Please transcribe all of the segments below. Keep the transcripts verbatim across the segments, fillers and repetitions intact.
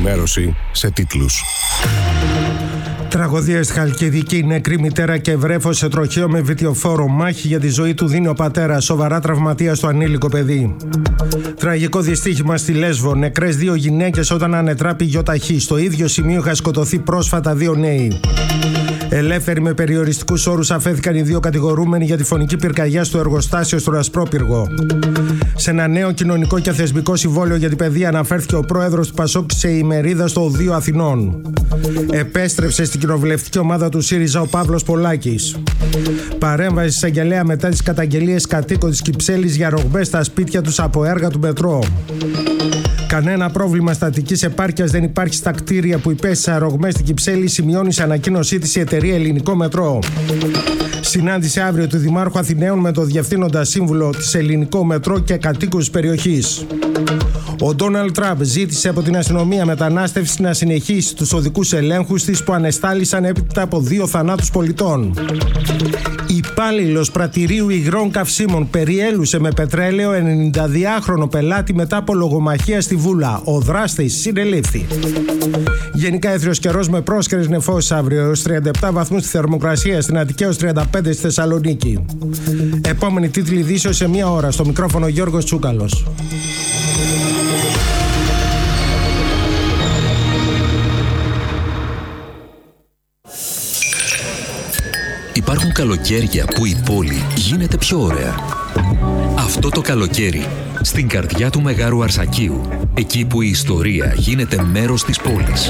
Ενημέρωση σε τίτλους. Τραγωδία στη Χαλκιδική. Νεκρή μητέρα και βρέφος σε τροχαίο με βιτιοφόρο. Μάχη για τη ζωή του δίνει ο πατέρας. Σοβαρά τραυματία στο ανήλικο παιδί. Τραγικό δυστύχημα στη Λέσβο. Νεκρές δύο γυναίκες όταν ανετράπη γιοταχή. Στο ίδιο σημείο είχαν σκοτωθεί πρόσφατα δύο νέοι. Ελεύθεροι με περιοριστικούς όρους αφέθηκαν οι δύο κατηγορούμενοι για τη φωνική πυρκαγιά στο εργοστάσιο στον Ασπρόπυργο. Σε ένα νέο κοινωνικό και θεσμικό συμβόλαιο για την παιδεία αναφέρθηκε ο πρόεδρος του Πασόκ σε ημερίδα στο Οδείο Αθηνών. Επέστρεψε στην κοινοβουλευτική ομάδα του ΣΥΡΙΖΑ ο Παύλος Πολάκης. Παρέμβαση της εισαγγελέα μετά τις καταγγελίες κατοίκων της Κυψέλης για ρογμές στα σπίτια τους από έργα του μετρό. Κανένα πρόβλημα στατικής επάρκειας δεν υπάρχει στα κτίρια που υπέστησαν ρογμές στην Κυψέλη, σημειώνει σε ανακοίνωσή της η εταιρεία Ελληνικό Μετρό. Συνάντηση αύριο του Δημάρχου Αθηναίων με το Διευθύνοντα Σύμβουλο της Ελληνικό Μετρό και κατοίκους της περιοχής. Ο Ντόναλντ Τραμπ ζήτησε από την αστυνομία μετανάστευση να συνεχίσει τους οδικούς ελέγχους της που ανεστάλησαν έπειτα από δύο θανάτους πολιτών. Υπάλληλος πρατηρίου υγρών καυσίμων περιέλουσε με πετρέλαιο ενενηνταδυάχρονο πελάτη μετά από λογομαχία στη Βούλα. Ο δράστης συνελήφθη. Γενικά έθριος καιρός με πρόσκαιρες νεφώσεις αύριο, έως τριάντα επτά βαθμούς στη θερμοκρασία, στην Αττική έως τριάντα πέντε στη Θεσσαλονίκη. Επόμενη τίτλη ειδήσεως σε μία ώρα. Στο μικρόφωνο Γιώργος Τσούκαλος. Υπάρχουν καλοκαίρια που η πόλη γίνεται πιο ωραία. Αυτό το καλοκαίρι, στην καρδιά του Μεγάρου Αρσακίου, εκεί που η ιστορία γίνεται μέρος της πόλης.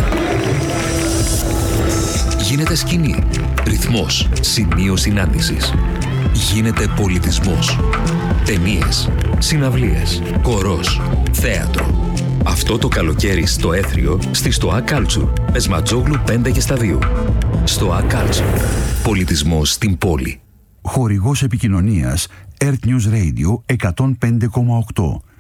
Γίνεται σκηνή, ρυθμός, σημείο συνάντησης. Γίνεται πολιτισμός. Ταινίες, συναυλίες, χορός, θέατρο. Αυτό το καλοκαίρι στο Έθριο, στη Στοά Κάλτσου, Πεσματζόγλου πέντε και στα δύο. Στοά Κάλτσου. Πολιτισμός στην πόλη. Χορηγός επικοινωνίας Earth News Radio εκατόν πέντε κόμμα οκτώ.